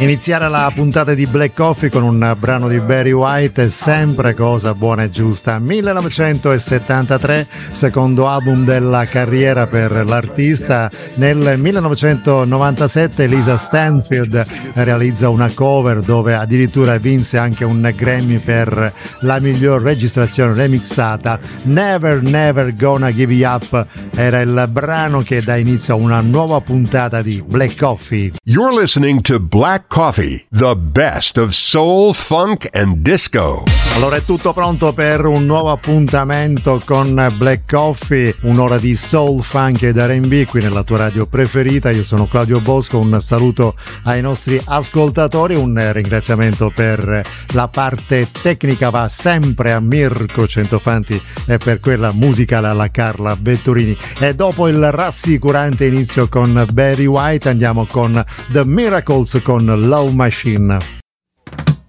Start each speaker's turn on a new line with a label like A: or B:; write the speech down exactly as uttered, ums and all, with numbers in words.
A: Iniziare la puntata di Black Coffee con un brano di Barry White è sempre cosa buona e giusta. millenovecentosettantatré, secondo album della carriera per l'artista. Nel millenovecentonovantasette Lisa Stanfield realizza una cover dove addirittura vinse anche un Grammy per la miglior registrazione remixata. Never Never Gonna Give You Up era il brano che dà inizio a una nuova puntata di Black Coffee.
B: You're listening to Black Coffee, the best of soul, funk and disco.
A: Allora è tutto pronto per un nuovo appuntamento con Black Coffee, un'ora di soul, funk ed R and B qui nella tua radio preferita. Io sono Claudio Bosco, un saluto ai nostri ascoltatori, un ringraziamento per la parte tecnica va sempre a Mirko Centofanti e per quella musicale alla Carla Vetturini. E dopo il rassicurante inizio con Barry White andiamo con The Miracles con Love Machine.